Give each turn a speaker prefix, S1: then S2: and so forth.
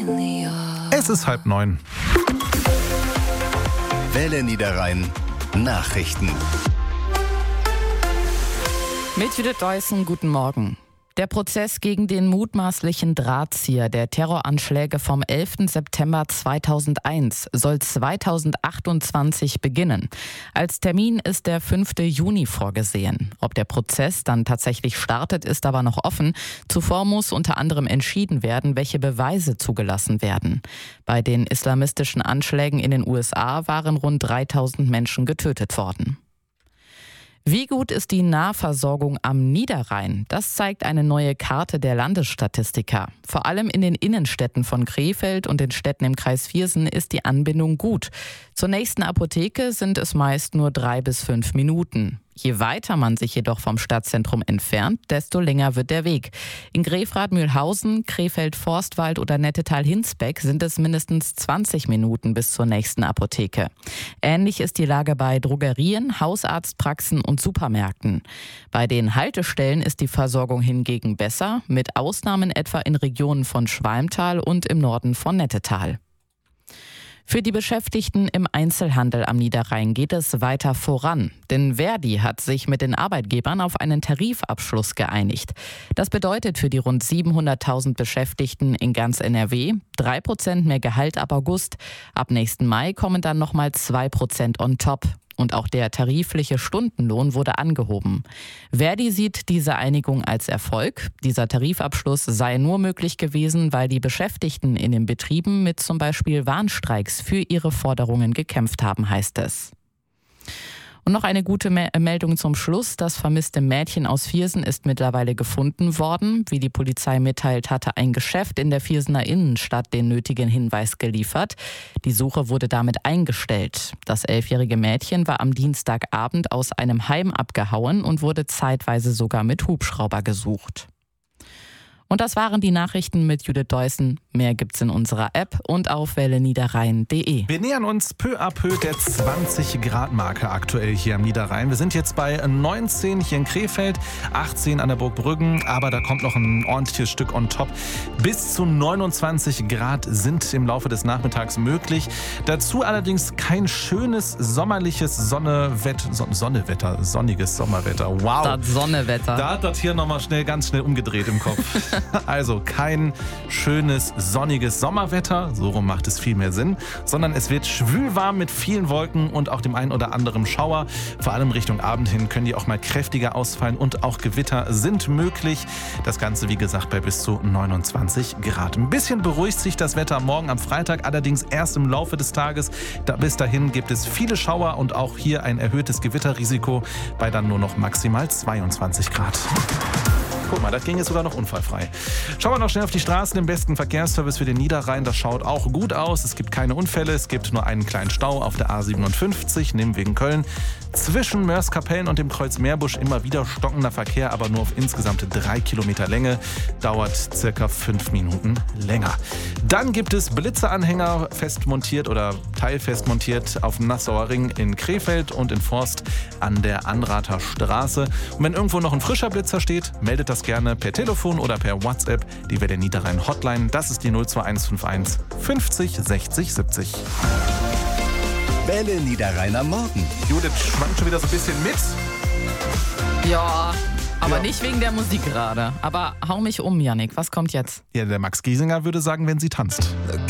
S1: Es ist 8:30.
S2: Welle Niederrhein Nachrichten.
S3: Mit Judith Deussen, guten Morgen. Der Prozess gegen den mutmaßlichen Drahtzieher der Terroranschläge vom 11. September 2001 soll 2028 beginnen. Als Termin ist der 5. Juni vorgesehen. Ob der Prozess dann tatsächlich startet, ist aber noch offen. Zuvor muss unter anderem entschieden werden, welche Beweise zugelassen werden. Bei den islamistischen Anschlägen in den USA waren rund 3000 Menschen getötet worden. Wie gut ist die Nahversorgung am Niederrhein? Das zeigt eine neue Karte der Landesstatistiker. Vor allem in den Innenstädten von Krefeld und den Städten im Kreis Viersen ist die Anbindung gut. Zur nächsten Apotheke sind es meist nur 3 bis 5 Minuten. Je weiter man sich jedoch vom Stadtzentrum entfernt, desto länger wird der Weg. In Grefrath-Mühlhausen, Krefeld-Forstwald oder Nettetal-Hinsbeck sind es mindestens 20 Minuten bis zur nächsten Apotheke. Ähnlich ist die Lage bei Drogerien, Hausarztpraxen und Supermärkten. Bei den Haltestellen ist die Versorgung hingegen besser, mit Ausnahmen etwa in Regionen von Schwalmtal und im Norden von Nettetal. Für die Beschäftigten im Einzelhandel am Niederrhein geht es weiter voran. Denn Verdi hat sich mit den Arbeitgebern auf einen Tarifabschluss geeinigt. Das bedeutet für die rund 700.000 Beschäftigten in ganz NRW 3% mehr Gehalt ab August. Ab nächsten Mai kommen dann nochmal 2% on top. Und auch der tarifliche Stundenlohn wurde angehoben. Verdi sieht diese Einigung als Erfolg. Dieser Tarifabschluss sei nur möglich gewesen, weil die Beschäftigten in den Betrieben mit zum Beispiel Warnstreiks für ihre Forderungen gekämpft haben, heißt es. Und noch eine gute Meldung zum Schluss. Das vermisste Mädchen aus Viersen ist mittlerweile gefunden worden. Wie die Polizei mitteilt, hatte ein Geschäft in der Viersener Innenstadt den nötigen Hinweis geliefert. Die Suche wurde damit eingestellt. Das 11-jährige Mädchen war am Dienstagabend aus einem Heim abgehauen und wurde zeitweise sogar mit Hubschrauber gesucht. Und das waren die Nachrichten mit Judith Deussen. Mehr gibt's in unserer App und auf welleniederrhein.de.
S1: Wir nähern uns peu à peu der 20-Grad-Marke aktuell hier am Niederrhein. Wir sind jetzt bei 19 hier in Krefeld, 18 an der Burg Brüggen, aber da kommt noch ein ordentliches Stück on top. Bis zu 29 Grad sind im Laufe des Nachmittags möglich. Dazu allerdings kein schönes sommerliches sonniges Sommerwetter. Wow.
S3: Das Sonnewetter.
S1: Da hat das hier nochmal ganz schnell umgedreht im Kopf. Also kein schönes, sonniges Sommerwetter, so rum macht es viel mehr Sinn, sondern es wird schwülwarm mit vielen Wolken und auch dem einen oder anderen Schauer. Vor allem Richtung Abend hin können die auch mal kräftiger ausfallen und auch Gewitter sind möglich. Das Ganze, wie gesagt, bei bis zu 29 Grad. Ein bisschen beruhigt sich das Wetter morgen am Freitag, allerdings erst im Laufe des Tages. Bis dahin gibt es viele Schauer und auch hier ein erhöhtes Gewitterrisiko bei dann nur noch maximal 22 Grad. Guck mal, das ging jetzt sogar noch unfallfrei. Schauen wir noch schnell auf die Straßen. Im besten Verkehrsservice für den Niederrhein. Das schaut auch gut aus. Es gibt keine Unfälle. Es gibt nur einen kleinen Stau auf der A57, Nimwegen Köln. Zwischen Mörs-Kapellen und dem Kreuz Meerbusch immer wieder stockender Verkehr, aber nur auf insgesamt 3 Kilometer Länge. Dauert circa 5 Minuten länger. Dann gibt es Blitzeranhänger festmontiert oder teilfest montiert auf dem Nassauer Ring in Krefeld und in Forst an der Anrather Straße. Und wenn irgendwo noch ein frischer Blitzer steht, meldet das gerne per Telefon oder per WhatsApp. Die Welle Niederrhein Hotline, das ist die 02151 50 60 70.
S2: Welle Niederrhein am Morgen.
S1: Judith schwankt schon wieder so ein bisschen mit.
S3: Ja, aber nicht wegen der Musik gerade. Aber hau mich um, Yannick. Was kommt jetzt?
S1: Ja, der Max Giesinger würde sagen, wenn sie tanzt.